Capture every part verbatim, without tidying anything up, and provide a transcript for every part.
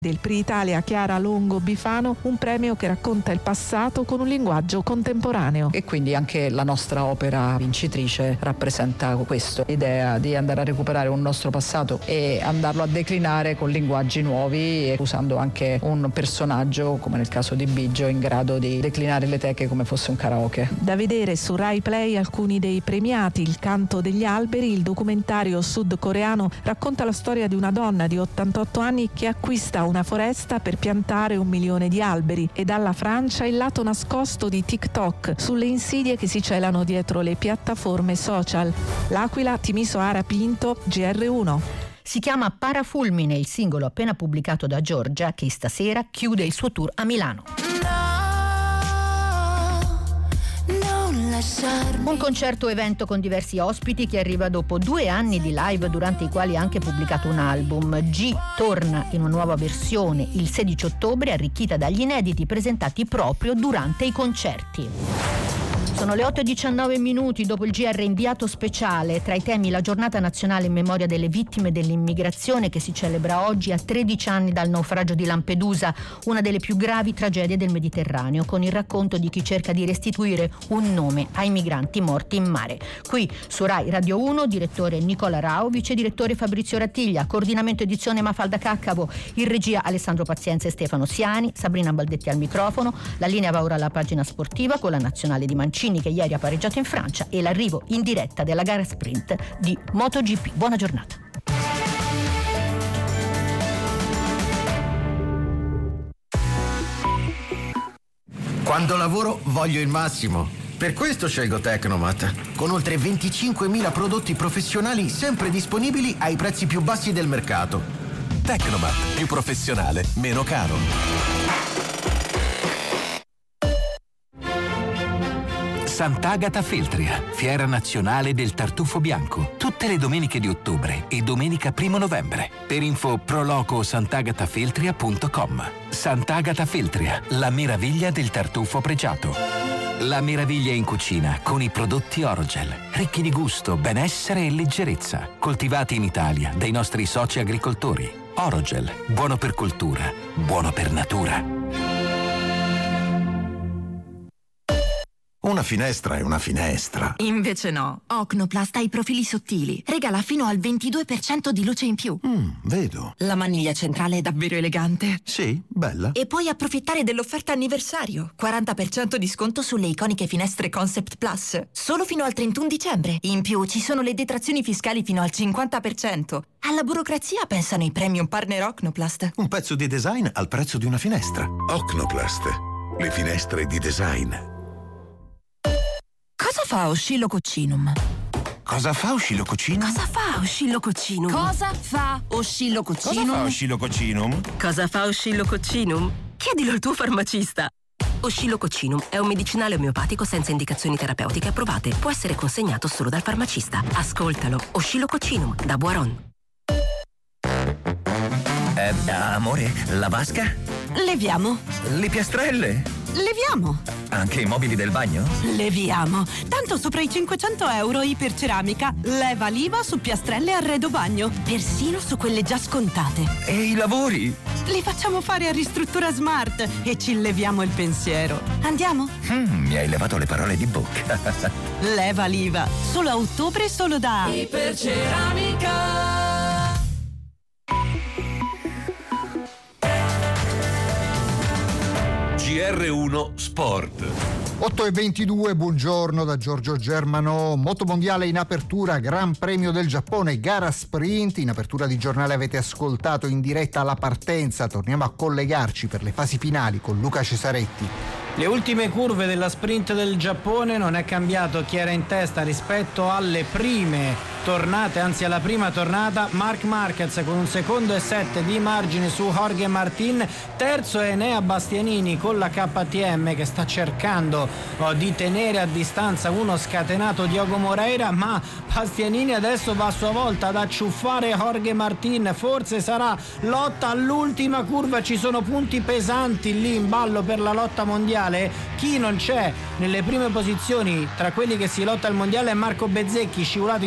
Del Pri Italia Chiara Longo Bifano, un premio che racconta il passato con un linguaggio contemporaneo. E quindi anche la nostra opera vincitrice rappresenta questo, l'idea di andare a recuperare un nostro passato e andarlo a declinare con linguaggi nuovi e usando anche un personaggio, come nel caso di Biggio, in grado di declinare le teche come fosse un karaoke. Da vedere su Rai Play alcuni dei premiati. Il canto degli alberi, il documentario sudcoreano, racconta la storia di una donna di ottantotto anni che acquista una foresta per piantare un milione di alberi, e dalla Francia il lato nascosto di TikTok sulle insidie che si celano dietro le piattaforme social. L'Aquila, Timisoara Pinto, G R uno. Si chiama Parafulmine il singolo appena pubblicato da Giorgia, che stasera chiude il suo tour a Milano. Un concerto evento con diversi ospiti che arriva dopo due anni di live durante i quali ha anche pubblicato un album. G torna in una nuova versione il sedici ottobre, arricchita dagli inediti presentati proprio durante i concerti. Sono le otto e diciannove minuti. Dopo il G R inviato speciale, tra i temi la giornata nazionale in memoria delle vittime dell'immigrazione, che si celebra oggi a tredici anni dal naufragio di Lampedusa, una delle più gravi tragedie del Mediterraneo, con il racconto di chi cerca di restituire un nome ai migranti morti in mare. Qui su Rai Radio uno, direttore Nicola Rao, vice direttore Fabrizio Rattiglia, coordinamento edizione Mafalda Caccavo, in regia Alessandro Pazienza e Stefano Siani, Sabrina Baldetti al microfono. La linea va ora alla pagina sportiva con la nazionale di Mancini, che ieri ha pareggiato in Francia, e l'arrivo in diretta della gara sprint di MotoGP. Buona giornata. Quando lavoro voglio il massimo. Per questo scelgo Tecnomat, con oltre venticinquemila prodotti professionali sempre disponibili ai prezzi più bassi del mercato. Tecnomat, più professionale, meno caro. Sant'Agata Feltria, fiera nazionale del tartufo bianco, tutte le domeniche di ottobre e domenica primo novembre. Per info proloco sant'agatafeltria punto com. Sant'Agata Feltria, la meraviglia del tartufo pregiato. La meraviglia in cucina con i prodotti Orogel, ricchi di gusto, benessere e leggerezza, coltivati in Italia dai nostri soci agricoltori. Orogel, buono per cultura, buono per natura. Una finestra è una finestra. Invece no. Ocnoplast ha i profili sottili. Regala fino al ventidue per cento di luce in più. Mm, vedo. La maniglia centrale è davvero elegante. Sì, bella. E puoi approfittare dell'offerta anniversario. quaranta per cento di sconto sulle iconiche finestre Concept Plus. Solo fino al trentuno dicembre. In più ci sono le detrazioni fiscali fino al cinquanta per cento. Alla burocrazia pensano i premium partner Ocnoplast. Un pezzo di design al prezzo di una finestra. Ocnoplast. Le finestre di design. Cosa fa Oscillococcinum? Cosa fa Oscillococcinum? Cosa fa Oscillococcinum? Cosa fa Oscillococcinum? Cosa fa Oscillococcinum? Cosa fa Oscillococcinum? Chiedilo al tuo farmacista. Oscillococcinum è un medicinale omeopatico senza indicazioni terapeutiche approvate. Può essere consegnato solo dal farmacista. Ascoltalo. Oscillococcinum da Boiron. Eh, amore, la vasca? Leviamo. Le piastrelle? Leviamo. Anche i mobili del bagno? Leviamo. Tanto sopra i cinquecento euro iperceramica. Leva l'I V A su piastrelle e arredo bagno. Persino su quelle già scontate. E i lavori? Li facciamo fare a Ristruttura Smart e ci leviamo il pensiero. Andiamo? Mm, mi hai levato le parole di bocca. Leva l'I V A. Solo a ottobre, solo da Iperceramica. G R uno Sport. otto e ventidue, buongiorno da Giorgio Germano. Motomondiale in apertura, Gran Premio del Giappone, gara sprint. In apertura di giornale avete ascoltato in diretta la partenza. Torniamo a collegarci per le fasi finali con Luca Cesaretti. Le ultime curve della sprint del Giappone, non è cambiato chi era in testa rispetto alle prime tornate, anzi alla prima tornata. Marc Marquez con un secondo e sette di margine su Jorge Martin, terzo è Enea Bastianini con la K T M che sta cercando oh, di tenere a distanza uno scatenato Diogo Moreira, ma Bastianini adesso va a sua volta ad acciuffare Jorge Martin. Forse sarà lotta all'ultima curva, ci sono punti pesanti lì in ballo per la lotta mondiale. Chi non c'è nelle prime posizioni tra quelli che si lotta al mondiale è Marco Bezzecchi, scivolato in sesta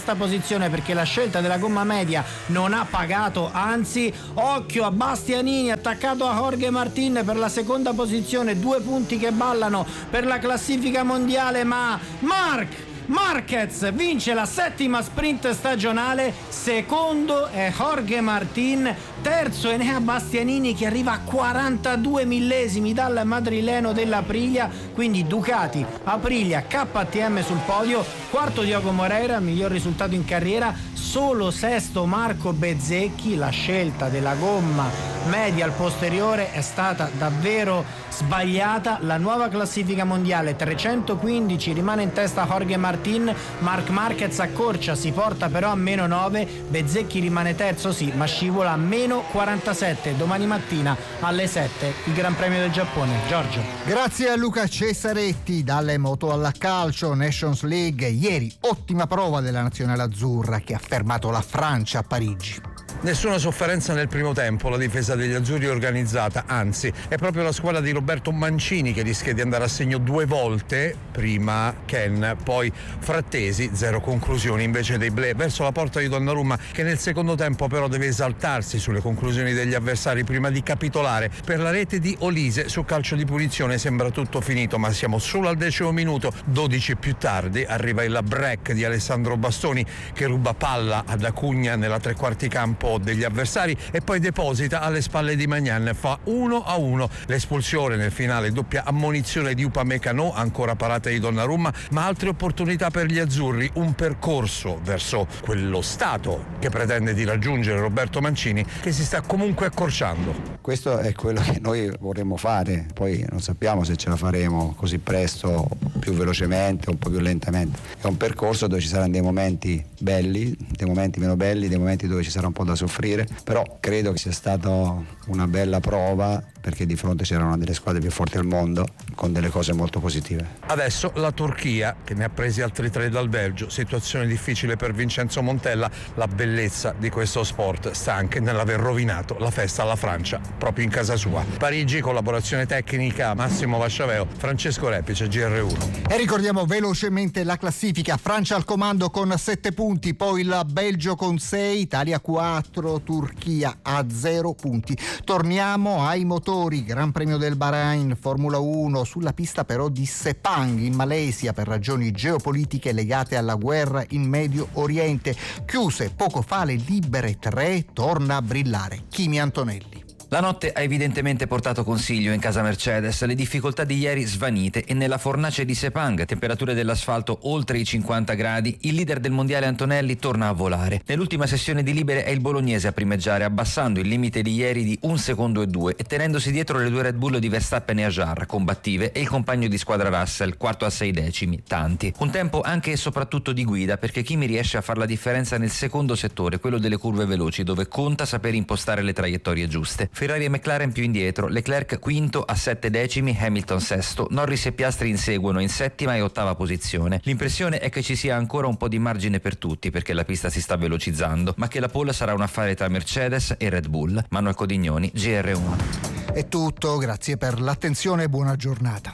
sesta posizione perché la scelta della gomma media non ha pagato, anzi occhio a Bastianini attaccato a Jorge Martin per la seconda posizione, due punti che ballano per la classifica mondiale, ma Marc Marquez vince la settima sprint stagionale, secondo è Jorge Martin, terzo Enea Bastianini che arriva a quarantadue millesimi dal madrileno dell'Aprilia, quindi Ducati, Aprilia, K T M sul podio, quarto Diogo Moreira, miglior risultato in carriera, solo sesto Marco Bezzecchi. La scelta della gomma media al posteriore è stata davvero sbagliata. La nuova classifica mondiale, trecentoquindici, rimane in testa Jorge Martin, Marc Marquez accorcia, si porta però a meno nove, Bezzecchi rimane terzo sì, ma scivola a meno quarantasette. Domani mattina alle sette il Gran Premio del Giappone. Giorgio. Grazie a Luca Cesaretti. Dalle moto alla calcio, Nations League, ieri ottima prova della nazionale azzurra che ha fermato la Francia a Parigi. Nessuna sofferenza nel primo tempo, la difesa degli azzurri è organizzata, anzi è proprio la squadra di Roberto Mancini che rischia di andare a segno due volte, prima Ken, poi Frattesi, zero conclusioni invece dei Bleu verso la porta di Donnarumma, che nel secondo tempo però deve esaltarsi sulle conclusioni degli avversari prima di capitolare per la rete di Olise su calcio di punizione. Sembra tutto finito, ma siamo solo al decimo minuto, dodici più tardi arriva il break di Alessandro Bastoni che ruba palla ad Acugna nella tre quarti campo degli avversari e poi deposita alle spalle di Magnan, fa uno a uno. L'espulsione nel finale, doppia ammonizione di Upamecano, ancora parata di Donnarumma, ma altre opportunità per gli azzurri, un percorso verso quello stato che pretende di raggiungere Roberto Mancini, che si sta comunque accorciando. Questo è quello che noi vorremmo fare, poi non sappiamo se ce la faremo così presto, più velocemente, un po' più lentamente. È un percorso dove ci saranno dei momenti belli, dei momenti meno belli, dei momenti dove ci sarà un po' da soffrire, però credo che sia stata una bella prova, perché di fronte c'era una delle squadre più forti al mondo con delle cose molto positive. Adesso la Turchia, che ne ha presi altri tre dal Belgio, situazione difficile per Vincenzo Montella. La bellezza di questo sport sta anche nell'aver rovinato la festa alla Francia proprio in casa sua. Parigi, collaborazione tecnica Massimo Vasciaveo, Francesco Repice, G R uno. E ricordiamo velocemente la classifica: Francia al comando con sette punti, poi il Belgio con sei, Italia quattro, Turchia a zero punti. Torniamo ai motori. Gran Premio del Bahrain, Formula uno, sulla pista però di Sepang in Malesia per ragioni geopolitiche legate alla guerra in Medio Oriente. Chiuse poco fa le libere tre, torna a brillare Kimi Antonelli. La notte ha evidentemente portato consiglio in casa Mercedes, le difficoltà di ieri svanite e nella fornace di Sepang, temperature dell'asfalto oltre i cinquanta gradi, il leader del mondiale Antonelli torna a volare. Nell'ultima sessione di libere è il bolognese a primeggiare, abbassando il limite di ieri di un secondo e due e tenendosi dietro le due Red Bull di Verstappen e Ajar, combattive, e il compagno di squadra Russell, quarto a sei decimi, tanti. Un tempo anche e soprattutto di guida, perché Kimi riesce a far la differenza nel secondo settore, quello delle curve veloci, dove conta saper impostare le traiettorie giuste. Ferrari e McLaren più indietro, Leclerc quinto a sette decimi, Hamilton sesto, Norris e Piastri inseguono in settima e ottava posizione. L'impressione è che ci sia ancora un po' di margine per tutti perché la pista si sta velocizzando, ma che la pole sarà un affare tra Mercedes e Red Bull. Manuel Codignoni, G R uno. È tutto, grazie per l'attenzione e buona giornata.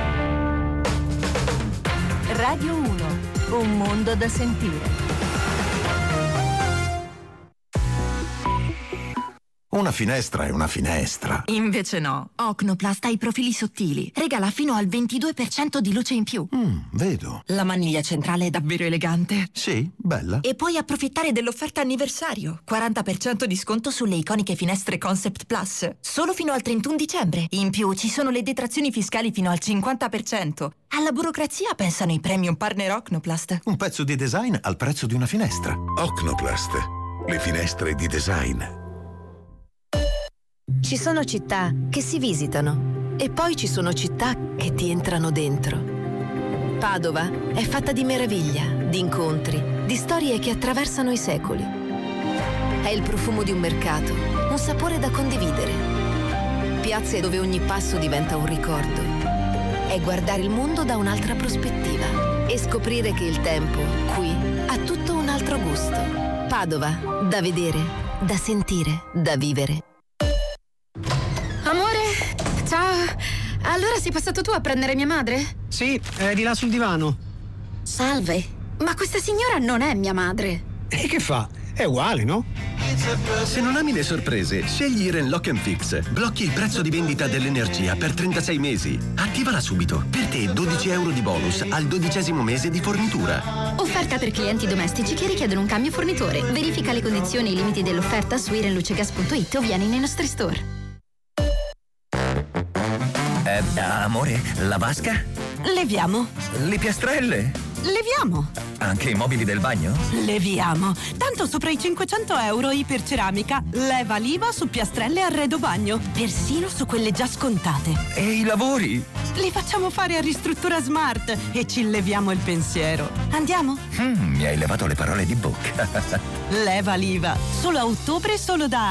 Radio uno, un mondo da sentire. Una finestra è una finestra. Invece no. Ocnoplast ha i profili sottili. Regala fino al ventidue per cento di luce in più. Mm, vedo. La maniglia centrale è davvero elegante. Sì, bella. E puoi approfittare dell'offerta anniversario. quaranta per cento di sconto sulle iconiche finestre Concept Plus. Solo fino al trentuno dicembre. In più ci sono le detrazioni fiscali fino al cinquanta per cento. Alla burocrazia pensano i premium partner Ocnoplast. Un pezzo di design al prezzo di una finestra. Ocnoplast. Le finestre di design. Ci sono città che si visitano e poi ci sono città che ti entrano dentro. Padova è fatta di meraviglia, di incontri, di storie che attraversano i secoli. È il profumo di un mercato, un sapore da condividere. Piazze dove ogni passo diventa un ricordo. È guardare il mondo da un'altra prospettiva e scoprire che il tempo qui ha tutto un altro gusto. Padova, da vedere, da sentire, da vivere. Ciao, allora sei passato tu a prendere mia madre? Sì, è di là sul divano. Salve, Ma questa signora non è mia madre. E che fa? È uguale, no? Se non ami le sorprese, scegli Iren Lock and Fix. Blocchi il prezzo di vendita dell'energia per trentasei mesi. Attivala subito. Per te dodici euro di bonus al dodicesimo mese di fornitura. Offerta per clienti domestici che richiedono un cambio fornitore. Verifica le condizioni e i limiti dell'offerta su irenlucegas punto it o vieni nei nostri store. Eh, amore, la vasca? Leviamo. Le piastrelle? Leviamo. Anche i mobili del bagno? Leviamo. Tanto sopra i cinquecento euro iperceramica, leva l'I V A su piastrelle e arredo bagno. Persino su quelle già scontate. E i lavori? Li facciamo fare a Ristruttura Smart e ci leviamo il pensiero. Andiamo? Mm, mi hai levato le parole di bocca. Leva l'I V A. Solo a ottobre, solo da